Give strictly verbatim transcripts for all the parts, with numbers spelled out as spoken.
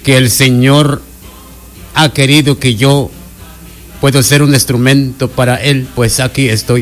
que el Señor ha querido que yo puedo ser un instrumento para Él, pues aquí estoy.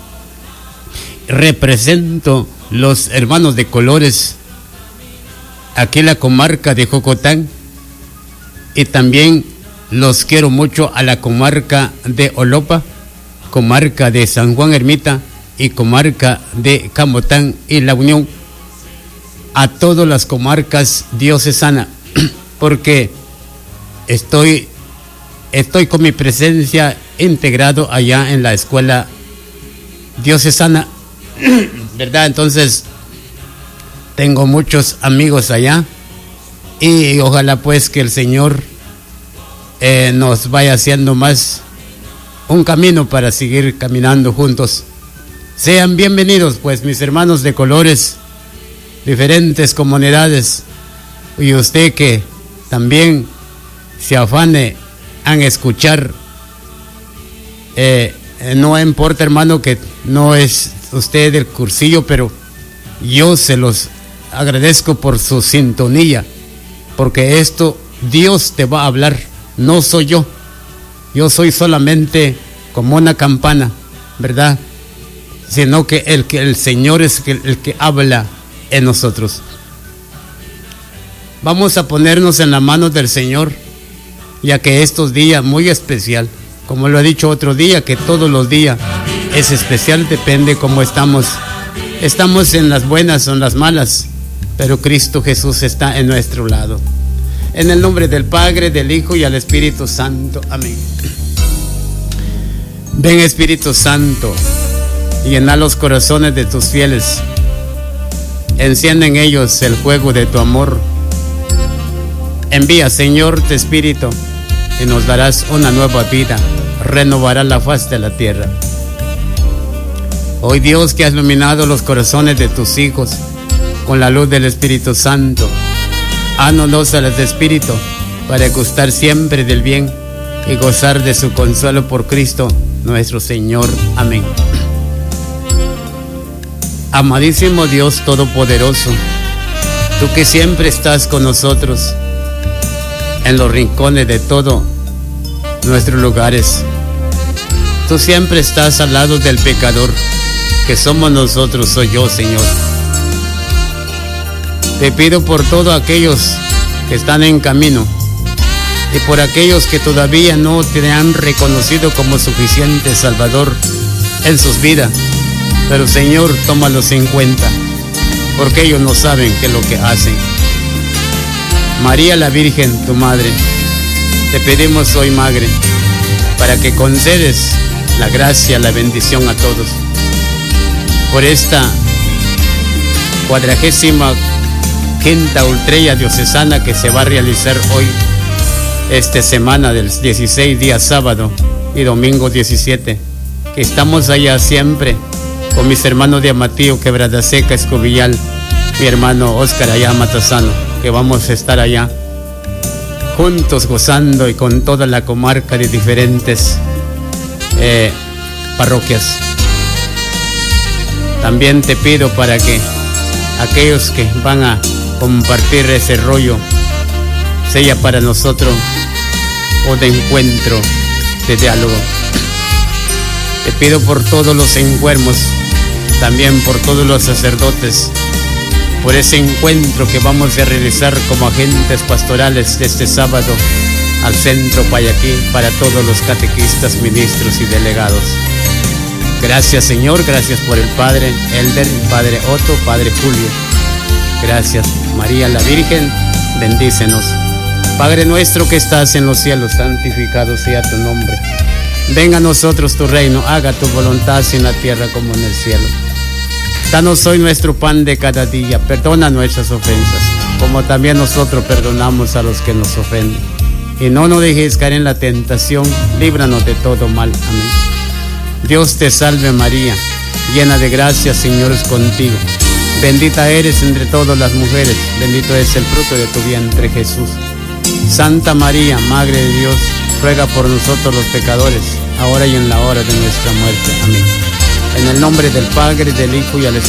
Represento los hermanos de colores aquí en la comarca de Jocotán, y también los quiero mucho a la comarca de Olopa, comarca de San Juan Ermita y comarca de Camotán y La Unión, a todas las comarcas diocesanas, porque estoy estoy con mi presencia integrado allá en la escuela diocesana, ¿verdad? Entonces tengo muchos amigos allá, y ojalá pues que el Señor eh, nos vaya haciendo más un camino para seguir caminando juntos. Sean bienvenidos pues mis hermanos de colores, diferentes comunidades, y usted que también se afane en escuchar, eh, no importa, hermano, que no es usted del cursillo, pero yo se los agradezco por su sintonía, porque esto Dios te va a hablar, no soy yo. Yo soy solamente como una campana, ¿verdad? Sino que el, que el Señor es el, el que habla en nosotros. Vamos a ponernos en las manos del Señor, ya que estos días muy especial, como lo he dicho otro día, que todos los días es especial, depende cómo estamos. Estamos en las buenas o en las malas, pero Cristo Jesús está en nuestro lado. En el nombre del Padre, del Hijo y al Espíritu Santo. Amén. Ven, Espíritu Santo, y llena los corazones de tus fieles. Enciende en ellos el fuego de tu amor. Envía, Señor, tu Espíritu, y nos darás una nueva vida. Renovará la faz de la tierra. Hoy, Dios, que has iluminado los corazones de tus hijos con la luz del Espíritu Santo, hánonos a los de espíritu para gustar siempre del bien y gozar de su consuelo por Cristo nuestro Señor. Amén. Amadísimo Dios Todopoderoso, tú que siempre estás con nosotros en los rincones de todos nuestros lugares, tú siempre estás al lado del pecador, que somos nosotros, soy yo, Señor. Te pido por todos aquellos que están en camino y por aquellos que todavía no te han reconocido como suficiente Salvador en sus vidas. Pero, Señor, tómalos en cuenta, porque ellos no saben qué es lo que hacen. María la Virgen, tu Madre, te pedimos hoy, Madre, para que concedes la gracia, la bendición a todos. Por esta cuadragésima quinta ultrella diocesana que se va a realizar hoy, esta semana del dieciséis, día sábado y domingo diecisiete, que estamos allá siempre con mis hermanos de Amatillo, Quebrada Seca, Escobillal, mi hermano Óscar allá Matasano, que vamos a estar allá juntos gozando, y con toda la comarca de diferentes eh, parroquias. También te pido para que aquellos que van a compartir ese rollo sea para nosotros o de encuentro, de diálogo. Te pido por todos los enfermos, también por todos los sacerdotes, por ese encuentro que vamos a realizar como agentes pastorales de este sábado al Centro Payaquí, para todos los catequistas, ministros y delegados. Gracias, Señor, gracias por el Padre Elder, el Padre Otto, Padre Julio. Gracias, María la Virgen, bendícenos. Padre nuestro que estás en los cielos, santificado sea tu nombre. Venga a nosotros tu reino, haga tu voluntad así en la tierra como en el cielo. Danos hoy nuestro pan de cada día, perdona nuestras ofensas, como también nosotros perdonamos a los que nos ofenden. Y no nos dejes caer en la tentación, líbranos de todo mal. Amén. Dios te salve María, llena de gracia, Señor es contigo. Bendita eres entre todas las mujeres, bendito es el fruto de tu vientre, Jesús. Santa María, Madre de Dios, ruega por nosotros los pecadores, ahora y en la hora de nuestra muerte. Amén. En el nombre del Padre, del Hijo y del Espíritu